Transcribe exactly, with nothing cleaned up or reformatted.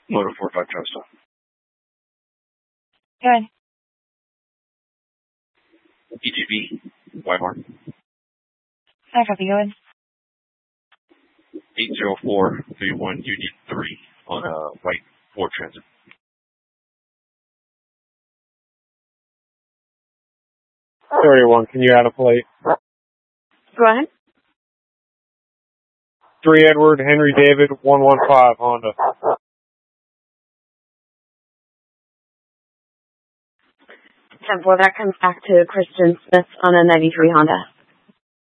Motor four five Travis. Good. E G B, Weimar. Hi, copy, go ahead. eight zero four three one Union three on a white Ford Transit. thirty-one, can you add a plate? Go ahead. three Edward Henry David one one five Honda. ten four, that comes back to Christian Smith on a ninety-three Honda.